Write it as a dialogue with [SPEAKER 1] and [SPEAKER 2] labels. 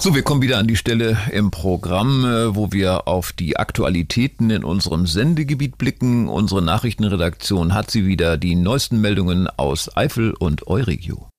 [SPEAKER 1] So, wir kommen wieder an die Stelle im Programm, wo wir auf die Aktualitäten in unserem Sendegebiet blicken. Unsere Nachrichtenredaktion hat sie wieder, die neuesten Meldungen aus Eifel und Euregio.